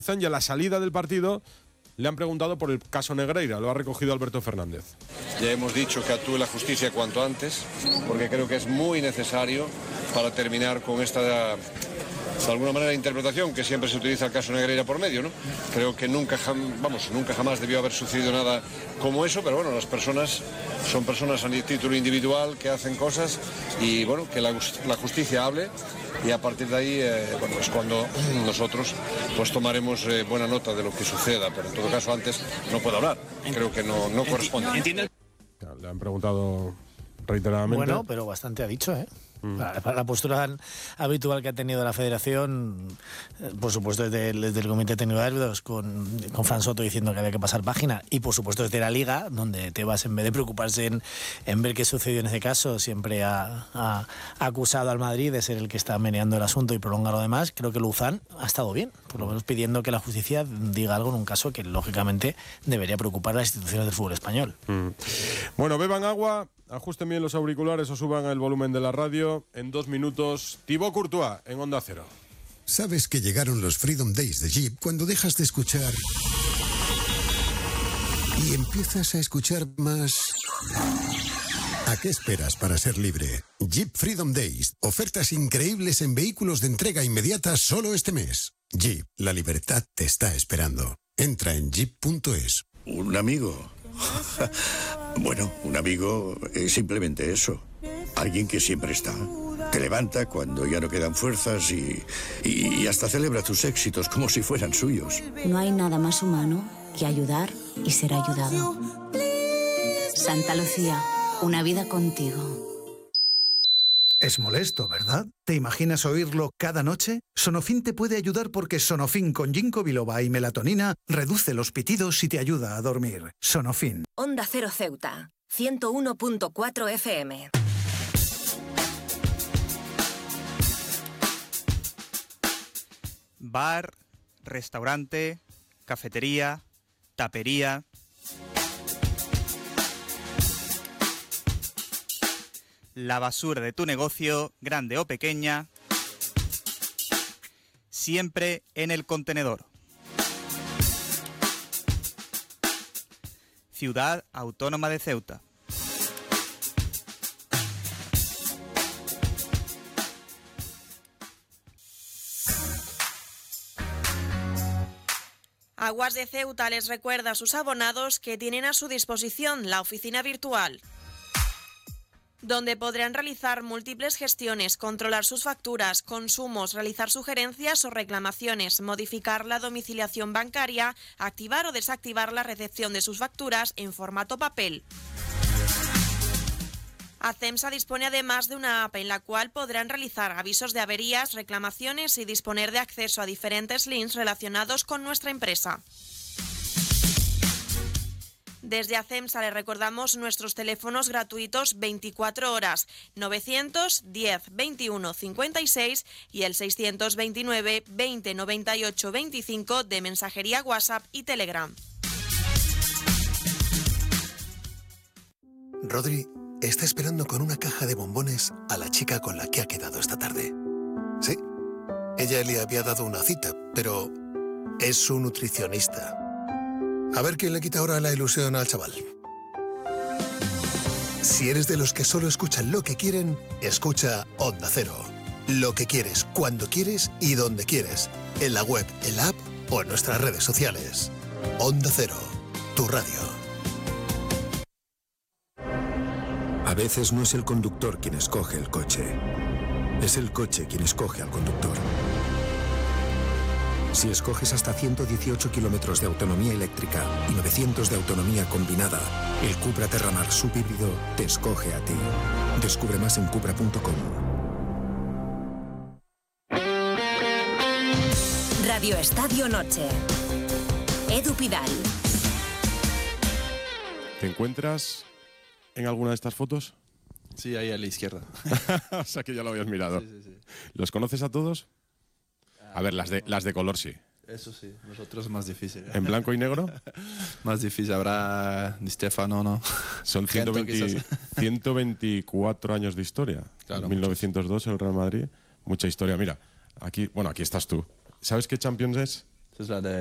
Y a la salida del partido le han preguntado por el caso Negreira, lo ha recogido Alberto Fernández. Ya hemos dicho que actúe la justicia cuanto antes, porque creo que es muy necesario para terminar con esta, de alguna manera, interpretación que siempre se utiliza el caso Negreira por medio, ¿no? Creo que nunca jamás debió haber sucedido nada como eso, pero bueno, las personas son personas a título individual que hacen cosas y bueno, que la justicia hable. Y a partir de ahí, es cuando nosotros pues tomaremos buena nota de lo que suceda, pero en todo caso antes no puedo hablar, creo que no corresponde. Le han preguntado reiteradamente. Bueno, pero bastante ha dicho, ¿eh? La postura habitual que ha tenido la Federación, por supuesto desde el Comité Técnico de Árbitros, con Fran Soto diciendo que había que pasar página, y por supuesto desde la Liga, donde Tebas, en vez de preocuparse en ver qué sucedió en ese caso, siempre ha acusado al Madrid de ser el que está meneando el asunto y prolonga lo demás. Creo que Luzán ha estado bien, por lo menos pidiendo que la justicia diga algo en un caso que lógicamente debería preocupar a las instituciones del fútbol español. Bueno, beban agua, ajusten bien los auriculares o suban el volumen de la radio. En 2 minutos, Thibaut Courtois en Onda Cero. ¿Sabes que llegaron los Freedom Days de Jeep cuando dejas de escuchar y empiezas a escuchar más? ¿A qué esperas para ser libre? Jeep Freedom Days. Ofertas increíbles en vehículos de entrega inmediata solo este mes. Jeep, la libertad te está esperando. Entra en jeep.es. ¿Un amigo? Bueno, un amigo es simplemente eso. Alguien que siempre está. Te levanta cuando ya no quedan fuerzas y hasta celebra tus éxitos como si fueran suyos. No hay nada más humano que ayudar y ser ayudado. Santa Lucía, una vida contigo. Es molesto, ¿verdad? ¿Te imaginas oírlo cada noche? Sonofin te puede ayudar porque Sonofin con ginkgo biloba y melatonina reduce los pitidos y te ayuda a dormir. Sonofin. Onda Cero Ceuta, 101.4 FM. Bar, restaurante, cafetería, tapería. La basura de tu negocio, grande o pequeña, siempre en el contenedor. Ciudad Autónoma de Ceuta. Aguas de Ceuta les recuerda a sus abonados que tienen a su disposición la oficina virtual, donde podrán realizar múltiples gestiones, controlar sus facturas, consumos, realizar sugerencias o reclamaciones, modificar la domiciliación bancaria, activar o desactivar la recepción de sus facturas en formato papel. ACEMSA dispone además de una app en la cual podrán realizar avisos de averías, reclamaciones y disponer de acceso a diferentes links relacionados con nuestra empresa. Desde ACEMSA le recordamos nuestros teléfonos gratuitos 24 horas, 910 21 56 y el 629 20 98 25 de mensajería WhatsApp y Telegram. Rodri está esperando con una caja de bombones a la chica con la que ha quedado esta tarde. Sí, ella le había dado una cita, pero es su nutricionista. A ver quién le quita ahora la ilusión al chaval. Si eres de los que solo escuchan lo que quieren, escucha Onda Cero. Lo que quieres, cuando quieres y donde quieres. En la web, en la app o en nuestras redes sociales. Onda Cero, tu radio. A veces no es el conductor quien escoge el coche. Es el coche quien escoge al conductor. Si escoges hasta 118 kilómetros de autonomía eléctrica y 900 de autonomía combinada, el Cupra Terramar subhíbrido te escoge a ti. Descubre más en cupra.com. Radio Estadio Noche. Edu Pidal. ¿Te encuentras en alguna de estas fotos? Sí, ahí a la izquierda. O sea que ya lo habías mirado. Sí. ¿Los conoces a todos? A ver, las de color sí. Eso sí, nosotros es más difícil. ¿En blanco y negro? Más difícil, habrá Di Stefano, ¿no? Son 124 años de historia. Claro, 1902 el Real Madrid, mucha historia. Mira, aquí estás tú. ¿Sabes qué Champions es? es la de